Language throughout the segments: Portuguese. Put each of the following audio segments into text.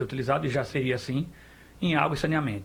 utilizado, e já seria assim, em água e saneamento.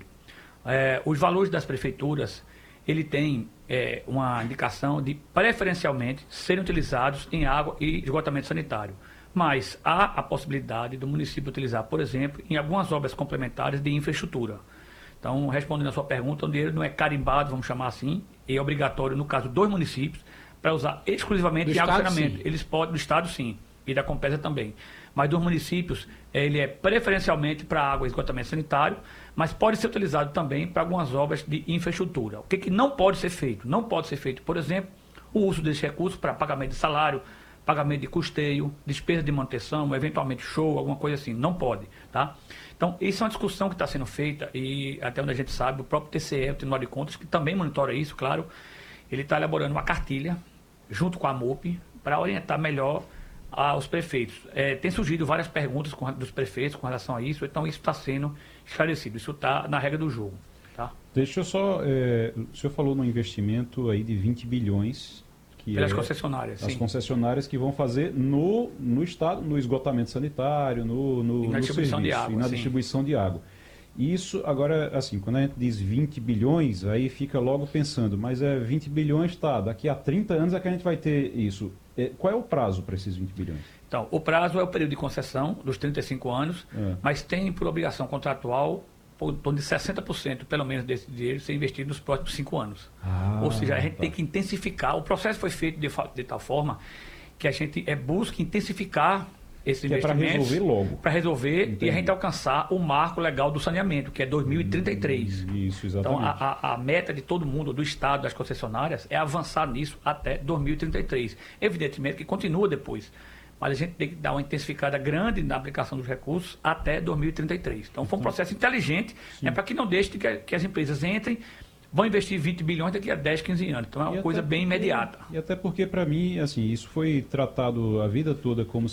Os valores das prefeituras, ele tem uma indicação de preferencialmente serem utilizados em água e esgotamento sanitário. Mas há a possibilidade do município utilizar, por exemplo, em algumas obras complementares de infraestrutura. Então, respondendo a sua pergunta, o dinheiro não é carimbado, vamos chamar assim, e é obrigatório, no caso dos municípios, para usar exclusivamente em água e saneamento. Eles podem, do Estado sim, e da Compesa também. Mas dos municípios, ele é preferencialmente para água e esgotamento sanitário, mas pode ser utilizado também para algumas obras de infraestrutura. O que não pode ser feito? Não pode ser feito, por exemplo, o uso desse recurso para pagamento de salário, pagamento de custeio, despesa de manutenção, eventualmente show, alguma coisa assim. Não pode, tá? Então, isso é uma discussão que está sendo feita e, até onde a gente sabe, o próprio TCE, o Tribunal de Contas, que também monitora isso, claro, ele está elaborando uma cartilha, junto com a MUP, para orientar melhor aos prefeitos. Tem surgido várias perguntas dos prefeitos com relação a isso, então isso está sendo esclarecido, isso está na regra do jogo. Tá? Deixa eu só... o senhor falou no investimento aí de 20 bilhões... Pelas concessionárias, as sim. concessionárias que vão fazer no estado, no esgotamento sanitário, e na distribuição de água. E na sim. distribuição de água. Isso, agora, assim, quando a gente diz 20 bilhões, aí fica logo pensando, mas 20 bilhões, tá, daqui a 30 anos é que a gente vai ter isso. Qual é o prazo para esses 20 bilhões? Então, o prazo é o período de concessão, dos 35 anos, mas tem por obrigação contratual em torno de 60%, pelo menos, desse dinheiro ser investido nos próximos 5 anos. Ou seja, a gente tem que intensificar. O processo foi feito de tal forma que a gente busca intensificar esses investimentos. Para resolver logo. Para resolver. Entendi. E a gente alcançar o marco legal do saneamento, que é 2033. Isso, exatamente. Então, a meta de todo mundo, do Estado, das concessionárias, é avançar nisso até 2033. Evidentemente que continua depois. Mas a gente tem que dar uma intensificada grande na aplicação dos recursos até 2033. Então, foi um processo inteligente, para que não deixe que as empresas entrem, vão investir 20 bilhões daqui a 10, 15 anos. Então, é uma coisa bem imediata. E até porque, para mim, assim, isso foi tratado a vida toda como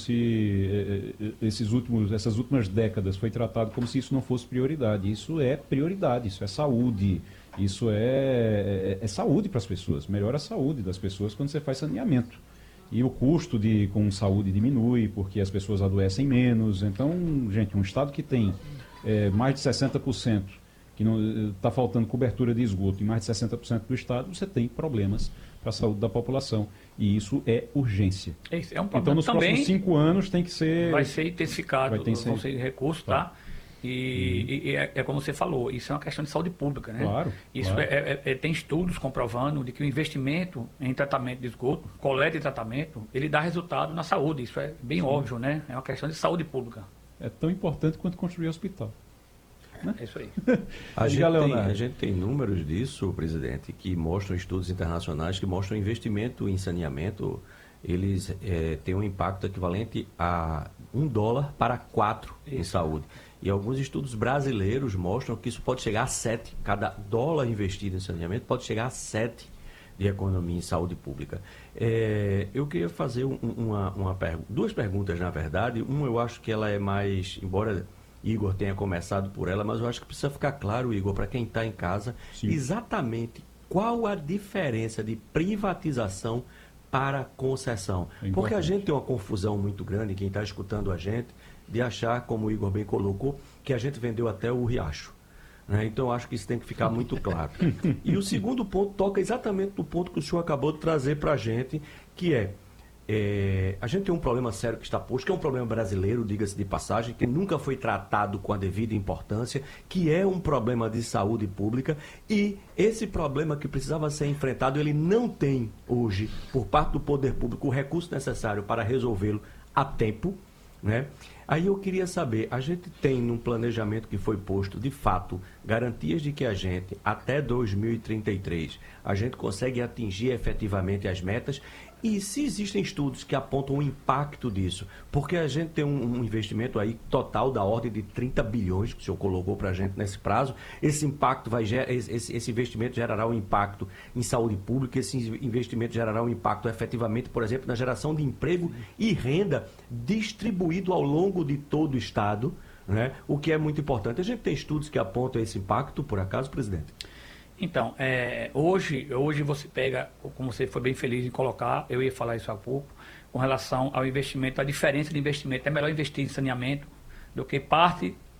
se essas últimas décadas foi tratado como se isso não fosse prioridade. Isso é prioridade, isso é saúde, isso é saúde para as pessoas. Melhora a saúde das pessoas quando você faz saneamento. E o custo com saúde diminui, porque as pessoas adoecem menos. Então, gente, um estado que tem mais de 60%, que não está faltando cobertura de esgoto em mais de 60% do estado, você tem problemas para a saúde da população. E isso é urgência. É um problema. Então, nos próximos 5 anos tem que ser... Vai ser intensificado, vão ser recursos, tá? E é como você falou, isso é uma questão de saúde pública, né? Claro. Isso claro. Tem estudos comprovando de que o investimento em tratamento de esgoto, coleta e tratamento, ele dá resultado na saúde. Isso é bem óbvio, né? É uma questão de saúde pública. É tão importante quanto construir hospital. Né? É isso aí. A gente tem números disso, presidente, que mostram estudos internacionais que mostram investimento em saneamento. Eles têm um impacto equivalente a $1 para 4 em saúde. E alguns estudos brasileiros mostram que isso pode chegar a 7. Cada dólar investido em saneamento pode chegar a 7 de economia em saúde pública. Eu queria fazer duas perguntas, na verdade. Uma, eu acho que ela é mais, embora Igor tenha começado por ela, mas eu acho que precisa ficar claro, Igor, para quem está em casa, Sim. exatamente qual a diferença de privatização para concessão. Porque a gente tem uma confusão muito grande, quem está escutando a gente, de achar, como o Igor bem colocou, que a gente vendeu até o Riacho. Né? Então, acho que isso tem que ficar muito claro. E o segundo ponto toca exatamente no ponto que o senhor acabou de trazer para a gente, que a gente tem um problema sério que está posto, que é um problema brasileiro, diga-se de passagem, que nunca foi tratado com a devida importância, que é um problema de saúde pública, e esse problema que precisava ser enfrentado, ele não tem hoje, por parte do poder público, o recurso necessário para resolvê-lo a tempo, né? Aí eu queria saber, a gente tem num planejamento que foi posto, de fato, garantias de que a gente, até 2033, a gente consegue atingir efetivamente as metas? E se existem estudos que apontam o impacto disso? Porque a gente tem um investimento aí total da ordem de 30 bilhões, que o senhor colocou para a gente nesse prazo. Esse impacto esse investimento gerará um impacto em saúde pública, esse investimento gerará um impacto efetivamente, por exemplo, na geração de emprego e renda distribuído ao longo de todo o Estado, né? O que é muito importante. A gente tem estudos que apontam esse impacto, por acaso, presidente? Então, hoje você pega, como você foi bem feliz em colocar, eu ia falar isso há pouco, com relação ao investimento, a diferença de investimento. É melhor investir em saneamento do que parte